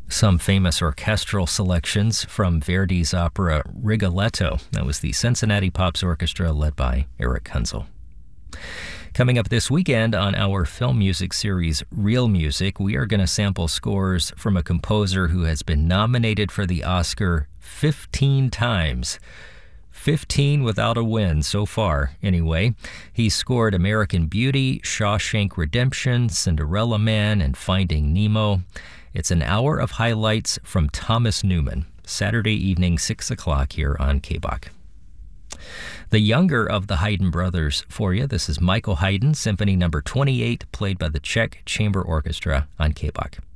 Some famous orchestral selections from Verdi's opera Rigoletto. That was the Cincinnati Pops Orchestra led by Eric Kunzel. Coming up this weekend on our film music series, Real Music, we are going to sample scores from a composer who has been nominated for the Oscar 15 times. 15 without a win so far, anyway. He scored American Beauty, Shawshank Redemption, Cinderella Man, and Finding Nemo. It's an hour of highlights from Thomas Newman, Saturday evening, 6 o'clock here on KBOC. The younger of the Haydn brothers for you. This is Michael Haydn, Symphony No. 28, played by the Czech Chamber Orchestra on KBOC.